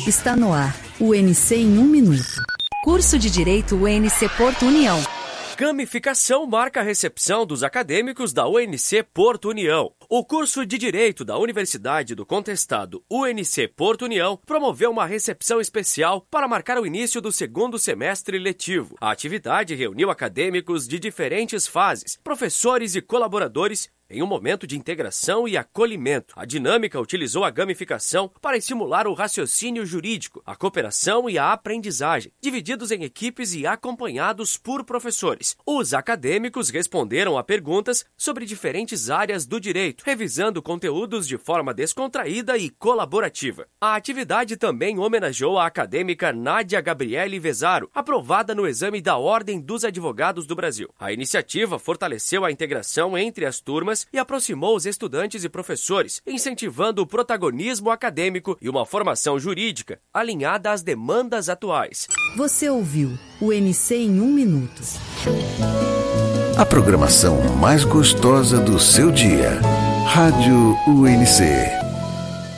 Está no ar, o UNC em 1 minuto. Curso de Direito UNC Porto União. Gamificação marca a recepção dos acadêmicos da UNC Porto União. O curso de Direito da Universidade do Contestado UNC Porto União promoveu uma recepção especial para marcar o início do segundo semestre letivo. A atividade reuniu acadêmicos de diferentes fases, professores e colaboradores, em um momento de integração e acolhimento. A dinâmica utilizou a gamificação para estimular o raciocínio jurídico, a cooperação e a aprendizagem, divididos em equipes e acompanhados por professores. Os acadêmicos responderam a perguntas sobre diferentes áreas do direito, revisando conteúdos de forma descontraída e colaborativa. A atividade também homenageou a acadêmica Nádia Gabriele Vezaro, aprovada no exame da Ordem dos Advogados do Brasil. A iniciativa fortaleceu a integração entre as turmas e aproximou os estudantes e professores, incentivando o protagonismo acadêmico e uma formação jurídica alinhada às demandas atuais. Você ouviu o UNC em 1 minuto. A programação mais gostosa do seu dia. Rádio UNC.